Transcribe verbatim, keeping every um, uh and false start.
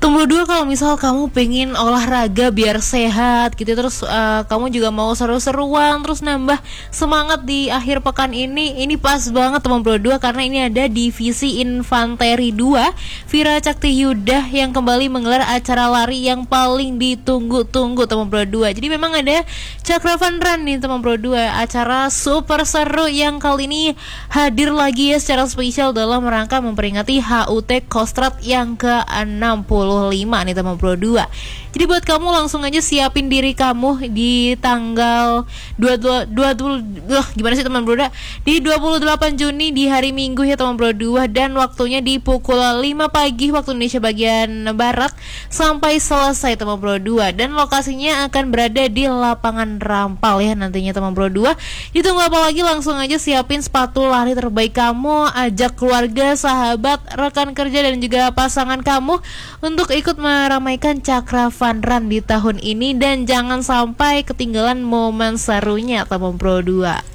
Nomor dua, kalau misal kamu pengen olahraga biar sehat gitu, terus uh, kamu juga mau seru-seruan, terus nambah semangat di akhir pekan ini, ini pas banget teman Pro dua, karena ini ada divisi infanteri dua Vira Cakti Yudah yang kembali menggelar acara lari yang paling ditunggu-tunggu teman Pro dua. Jadi memang ada Cakra Fun Run nih teman Pro dua, acara super seru yang kali ini hadir lagi ya secara spesial dalam rangka memperingati H U T Kostrad yang ke enam puluh lima nih teman Pro dua. Jadi buat kamu langsung aja siapin diri kamu di tanggal dua puluh dua, uh, gimana sih teman Pro dua? Di dua puluh delapan Juni di hari Minggu ya teman Pro dua, dan waktunya di pukul lima pagi waktu Indonesia bagian barat sampai selesai teman Pro dua, dan lokasinya akan berada di lapangan Rampal ya nantinya teman Pro dua. Ditunggu apa lagi, langsung aja siapin sepatu lari terbaik kamu, ajak keluarga, sahabat, rekan kerja dan juga pasangan kamu untuk ikut meramaikan Cakra Fun Run di tahun ini, dan jangan sampai ketinggalan momen serunya teman Pro dua.